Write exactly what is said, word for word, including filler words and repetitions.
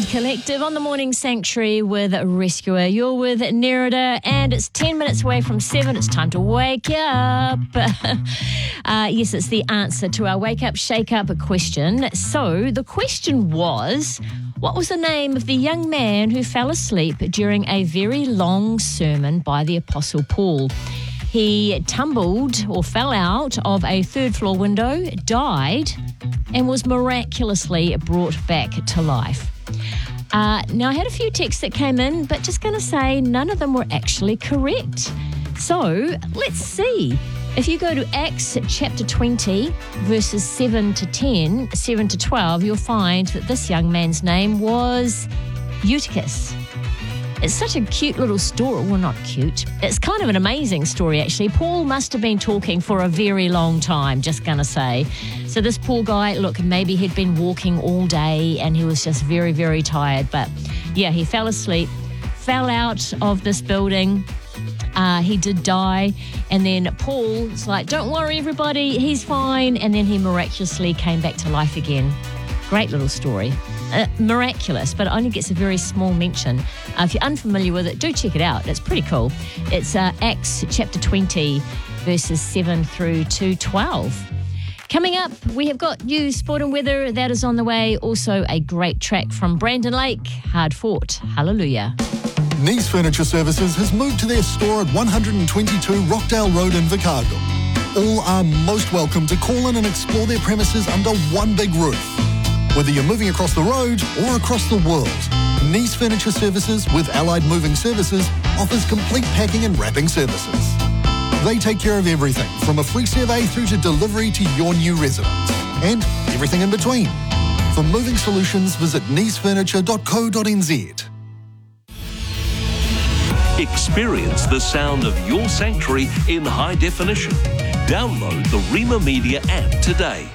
Sound Collective on the Morning Sanctuary with Rescuer. You're with Nerida, and it's ten minutes away from seven. It's time to wake up. uh, yes, it's the answer to our Wake Up, Shake Up question. So the question was, what was the name of the young man who fell asleep during a very long sermon by the Apostle Paul? He tumbled or fell out of a third floor window, died, and was miraculously brought back to life. Uh, now, I had a few texts that came in, but just going to say none of them were actually correct. So let's see. If you go to Acts chapter twenty, verses seven to ten, seven to twelve, you'll find that this young man's name was Eutychus. It's such a cute little story. Well, not cute. It's kind of an amazing story, actually. Paul must have been talking for a very long time, just going to say. So this poor guy, look, maybe he'd been walking all day and he was just very, very tired. But yeah, he fell asleep, fell out of this building. Uh, he did die. And then Paul's like, don't worry, everybody, he's fine. And then he miraculously came back to life again. Great little story. Uh, miraculous, but it only gets a very small mention. Uh, if you're unfamiliar with it, do check it out. It's pretty cool. It's uh, Acts chapter twenty, verses seven through to twelve. Coming up, we have got news, sport and weather. That is on the way. Also, a great track from Brandon Lake, Hard Fought. Hallelujah. Nice Furniture Services has moved to their store at one twenty-two Rockdale Road in Vicargo. All are most welcome to call in and explore their premises under one big roof. Whether you're moving across the road or across the world, Nice Furniture Services with Allied Moving Services offers complete packing and wrapping services. They take care of everything from a free survey through to delivery to your new residence and everything in between. For moving solutions, visit nice furniture dot co dot n z. Experience the sound of your sanctuary in high definition. Download the Rima Media app today.